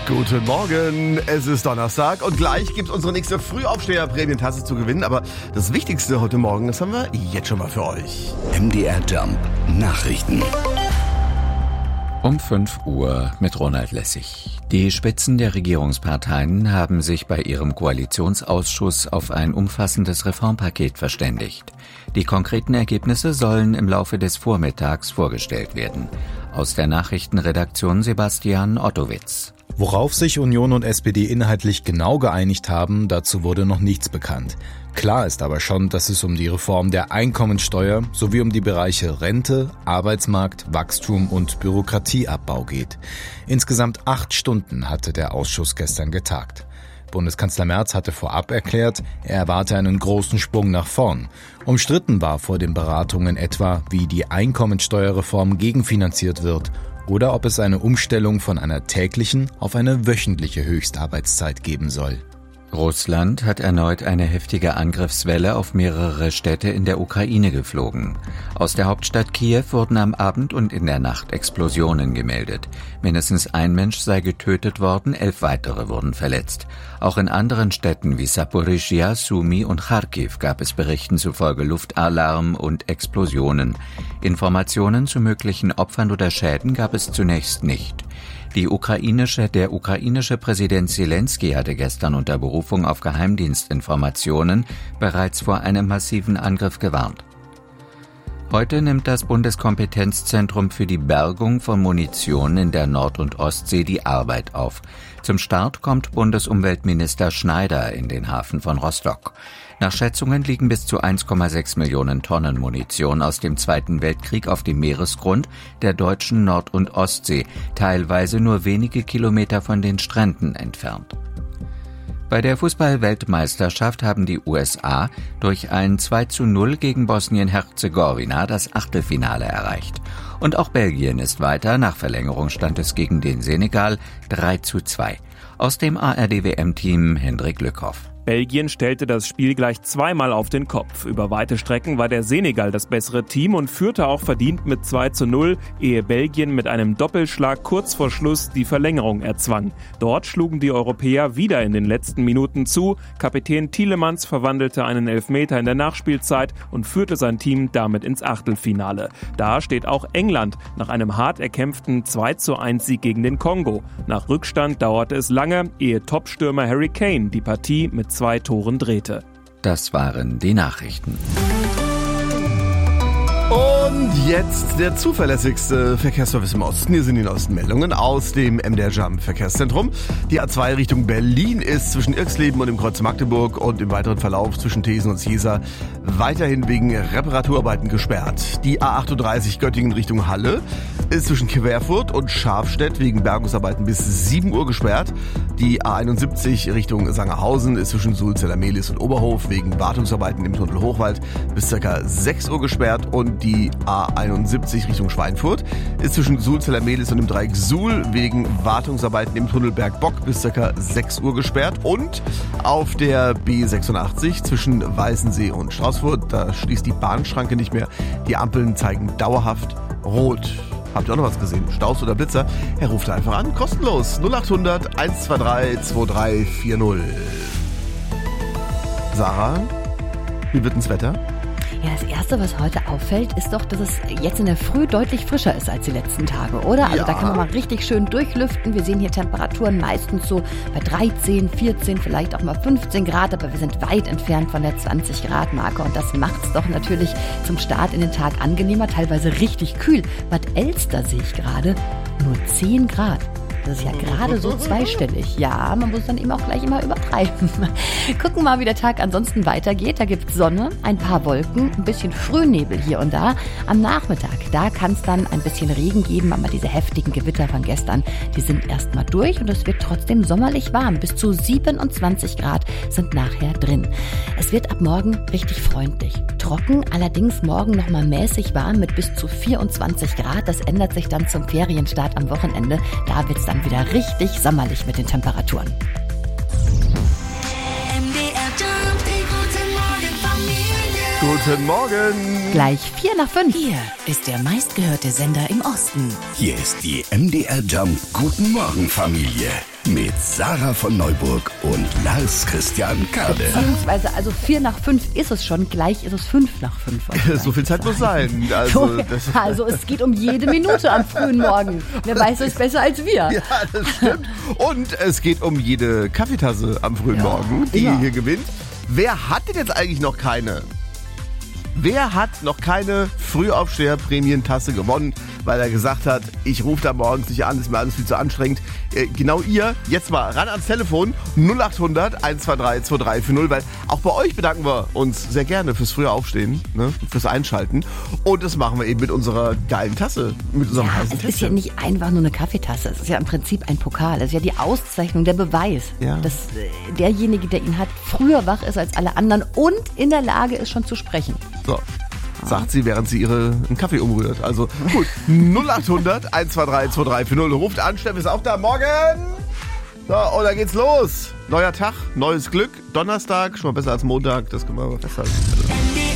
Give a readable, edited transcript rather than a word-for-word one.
Guten Morgen, es ist Donnerstag und gleich gibt es unsere nächste Frühaufsteher-Prämientasse zu gewinnen. Aber das Wichtigste heute Morgen, das haben wir jetzt schon mal für euch. MDR Jump Nachrichten. Um 5 Uhr mit Ronald Lessig. Die Spitzen der Regierungsparteien haben sich bei ihrem Koalitionsausschuss auf ein umfassendes Reformpaket verständigt. Die konkreten Ergebnisse sollen im Laufe des Vormittags vorgestellt werden. Aus der Nachrichtenredaktion Sebastian Ottowitz. Worauf sich Union und SPD inhaltlich genau geeinigt haben, dazu wurde noch nichts bekannt. Klar ist aber schon, dass es um die Reform der Einkommensteuer sowie um die Bereiche Rente, Arbeitsmarkt, Wachstum und Bürokratieabbau geht. Insgesamt 8 Stunden hatte der Ausschuss gestern getagt. Bundeskanzler Merz hatte vorab erklärt, er erwarte einen großen Sprung nach vorn. Umstritten war vor den Beratungen etwa, wie die Einkommensteuerreform gegenfinanziert wird oder ob es eine Umstellung von einer täglichen auf eine wöchentliche Höchstarbeitszeit geben soll. Russland hat erneut eine heftige Angriffswelle auf mehrere Städte in der Ukraine geflogen. Aus der Hauptstadt Kiew wurden am Abend und in der Nacht Explosionen gemeldet. Mindestens ein Mensch sei getötet worden, 11 weitere wurden verletzt. Auch in anderen Städten wie Saporischschja, Sumy und Charkiw gab es Berichten zufolge Luftalarm und Explosionen. Informationen zu möglichen Opfern oder Schäden gab es zunächst nicht. Der ukrainische Präsident Zelensky hatte gestern unter Berufung auf Geheimdienstinformationen bereits vor einem massiven Angriff gewarnt. Heute nimmt das Bundeskompetenzzentrum für die Bergung von Munition in der Nord- und Ostsee die Arbeit auf. Zum Start kommt Bundesumweltminister Schneider in den Hafen von Rostock. Nach Schätzungen liegen bis zu 1,6 Millionen Tonnen Munition aus dem Zweiten Weltkrieg auf dem Meeresgrund der deutschen Nord- und Ostsee, teilweise nur wenige Kilometer von den Stränden entfernt. Bei der Fußball-Weltmeisterschaft haben die USA durch ein 2:0 gegen Bosnien-Herzegowina das Achtelfinale erreicht. Und auch Belgien ist weiter, nach Verlängerung stand es gegen den Senegal 3:2. Aus dem ARD-WM-Team Hendrik Lückhoff. Belgien stellte das Spiel gleich zweimal auf den Kopf. Über weite Strecken war der Senegal das bessere Team und führte auch verdient mit 2:0, ehe Belgien mit einem Doppelschlag kurz vor Schluss die Verlängerung erzwang. Dort schlugen die Europäer wieder in den letzten Minuten zu. Kapitän Tielemans verwandelte einen Elfmeter in der Nachspielzeit und führte sein Team damit ins Achtelfinale. Da steht auch England nach einem hart erkämpften 2:1 Sieg gegen den Kongo. Nach Rückstand dauerte es lange, ehe Topstürmer Harry Kane die Partie mit 2 Toren drehte. Das waren die Nachrichten. Und jetzt der zuverlässigste Verkehrsservice im Osten. Hier sind die neuesten Meldungen aus dem MDR Jump Verkehrszentrum. Die A2 Richtung Berlin ist zwischen Irxleben und dem Kreuz Magdeburg und im weiteren Verlauf zwischen Thesen und Ziesa weiterhin wegen Reparaturarbeiten gesperrt. Die A38 Göttingen Richtung Halle ist zwischen Querfurt und Scharfstedt wegen Bergungsarbeiten bis 7 Uhr gesperrt. Die A71 Richtung Sangerhausen ist zwischen Sulzeller-Mehlis und Oberhof wegen Wartungsarbeiten im Tunnel Hochwald bis ca. 6 Uhr gesperrt. Und die A71 Richtung Schweinfurt ist zwischen Sulzeller-Mehlis und dem Dreieck Suhl wegen Wartungsarbeiten im Tunnel Bergbock bis ca. 6 Uhr gesperrt. Und auf der B86 zwischen Weißensee und Straußfurt, da schließt die Bahnschranke nicht mehr. Die Ampeln zeigen dauerhaft rot. Habt ihr auch noch was gesehen? Staus oder Blitzer? Er ruft einfach an, kostenlos. 0800 123 2340. Sarah, wie wird das Wetter? Ja, das Erste, was heute auffällt, ist doch, dass es jetzt in der Früh deutlich frischer ist als die letzten Tage, oder? Also da kann man mal richtig schön durchlüften. Wir sehen hier Temperaturen meistens so bei 13, 14, vielleicht auch mal 15 Grad, aber wir sind weit entfernt von der 20-Grad-Marke und das macht es doch natürlich zum Start in den Tag angenehmer, teilweise richtig kühl. Bad Elster sehe ich gerade, nur 10 Grad. Das ist ja gerade so zweistellig. Ja, man muss dann eben auch gleich immer übertreiben. Gucken mal, wie der Tag ansonsten weitergeht. Da gibt's Sonne, ein paar Wolken, ein bisschen Frühnebel hier und da. Am Nachmittag, da kann es dann ein bisschen Regen geben, aber diese heftigen Gewitter von gestern, die sind erstmal durch und es wird trotzdem sommerlich warm. Bis zu 27 Grad sind nachher drin. Es wird ab morgen richtig freundlich. Trocken, allerdings morgen nochmal mäßig warm mit bis zu 24 Grad. Das ändert sich dann zum Ferienstart am Wochenende. Da wird's dann wieder richtig sommerlich mit den Temperaturen. Guten Morgen. Gleich 4:05. Hier ist der meistgehörte Sender im Osten. Hier ist die MDR Jump Guten Morgen Familie. mit Sarah von Neuburg und Lars Christian Kade. Beziehungsweise, also 4:05 ist es schon, gleich ist es 5:05. So viel Zeit muss sein. Also es geht um jede Minute am frühen Morgen. Wer weiß es besser als wir. Ja, das stimmt. Und es geht um jede Kaffeetasse am frühen Morgen, die ihr hier gewinnt. Wer hat denn jetzt eigentlich noch keine? Wer hat noch keine Frühaufsteher-Prämientasse gewonnen, weil er gesagt hat, ich rufe da morgens nicht an, ist mir alles viel zu anstrengend. Genau ihr, jetzt mal ran ans Telefon, 0800 123 2340, weil auch bei euch bedanken wir uns sehr gerne fürs frühe Aufstehen, ne, fürs Einschalten. Und das machen wir eben mit unserer geilen Tasse, mit unserem heißen Tässchen. Es ist ja nicht einfach nur eine Kaffeetasse, es ist ja im Prinzip ein Pokal. Es ist ja die Auszeichnung, der Beweis, dass derjenige, der ihn hat, früher wach ist als alle anderen und in der Lage ist, schon zu sprechen. So, sagt sie, während sie einen Kaffee umrührt. Also gut, 0800 123 2340. Ruft an, Steff ist auch da. Morgen! So, und dann geht's los. Neuer Tag, neues Glück. Donnerstag, schon mal besser als Montag, das können wir aber festhalten.